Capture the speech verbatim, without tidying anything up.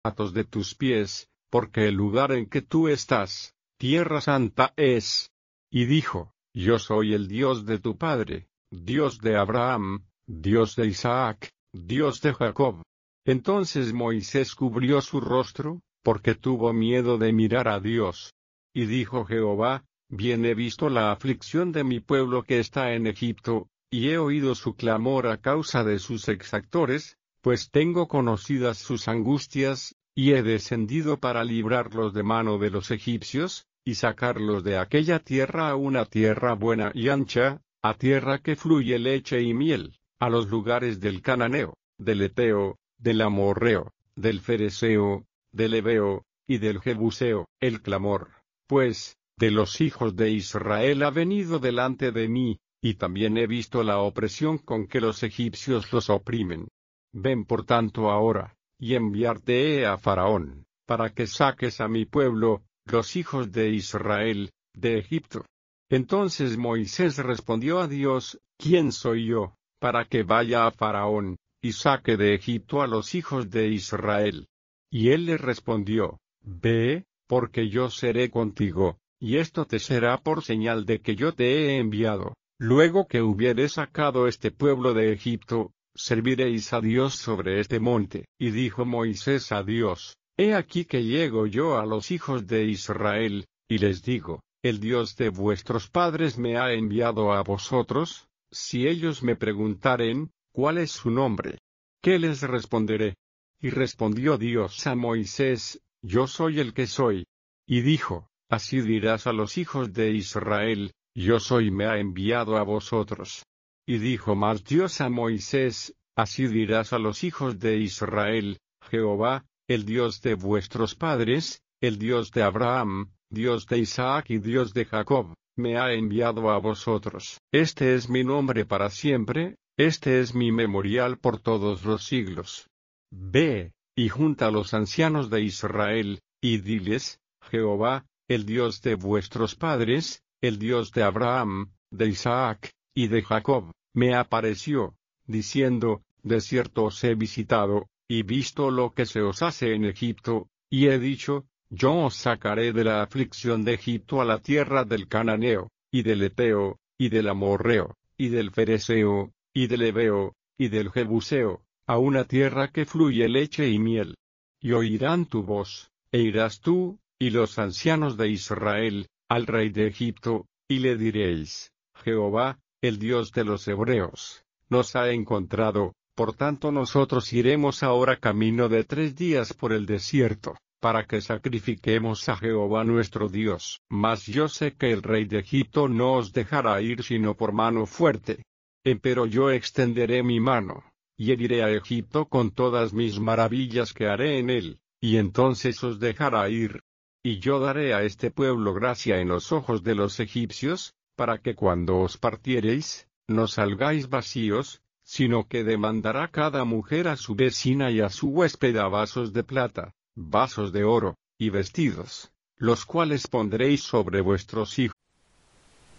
zapatos de tus pies, porque el lugar en que tú estás, tierra santa es. Y dijo, yo soy el Dios de tu padre, Dios de Abraham, Dios de Isaac, Dios de Jacob. Entonces Moisés cubrió su rostro, porque tuvo miedo de mirar a Dios. Y dijo Jehová, bien he visto la aflicción de mi pueblo que está en Egipto, y he oído su clamor a causa de sus exactores, pues tengo conocidas sus angustias, y he descendido para librarlos de mano de los egipcios, y sacarlos de aquella tierra a una tierra buena y ancha, a tierra que fluye leche y miel, a los lugares del Cananeo, del Eteo, del Amorreo, del Fereseo, del Heveo, y del Jebuseo. El clamor, pues, de los hijos de Israel ha venido delante de mí, y también he visto la opresión con que los egipcios los oprimen. Ven por tanto ahora, y enviarte he a Faraón, para que saques a mi pueblo, los hijos de Israel, de Egipto. Entonces Moisés respondió a Dios, ¿quién soy yo, para que vaya a Faraón, y saque de Egipto a los hijos de Israel? Y él le respondió, ve, porque yo seré contigo, y esto te será por señal de que yo te he enviado. Luego que hubiere sacado este pueblo de Egipto, serviréis a Dios sobre este monte. Y dijo Moisés a Dios, he aquí que llego yo a los hijos de Israel, y les digo, el Dios de vuestros padres me ha enviado a vosotros. Si ellos me preguntaren, ¿cuál es su nombre? ¿Qué les responderé? Y respondió Dios a Moisés, yo soy el que soy. Y dijo, así dirás a los hijos de Israel, yo soy me ha enviado a vosotros. Y dijo más Dios a Moisés, así dirás a los hijos de Israel, Jehová, el Dios de vuestros padres, el Dios de Abraham, Dios de Isaac y Dios de Jacob, me ha enviado a vosotros. Este es mi nombre para siempre, este es mi memorial por todos los siglos. Ve, y junta a los ancianos de Israel, y diles, Jehová, el Dios de vuestros padres, el Dios de Abraham, de Isaac, y de Jacob, me apareció, diciendo, de cierto os he visitado, y visto lo que se os hace en Egipto, y he dicho, yo os sacaré de la aflicción de Egipto a la tierra del Cananeo, y del Eteo, y del Amorreo, y del Fereseo, y del Heveo, y del Jebuseo, a una tierra que fluye leche y miel. Y oirán tu voz, e irás tú, y los ancianos de Israel, al rey de Egipto, y le diréis, Jehová, el Dios de los hebreos, nos ha encontrado, por tanto nosotros iremos ahora camino de tres días por el desierto, para que sacrifiquemos a Jehová nuestro Dios. Mas yo sé que el rey de Egipto no os dejará ir sino por mano fuerte. Empero yo extenderé mi mano, y heriré a Egipto con todas mis maravillas que haré en él, y entonces os dejará ir. Y yo daré a este pueblo gracia en los ojos de los egipcios, para que cuando os partiereis, no salgáis vacíos, sino que demandará cada mujer a su vecina y a su huésped a vasos de plata, vasos de oro, y vestidos, los cuales pondréis sobre vuestros hijos.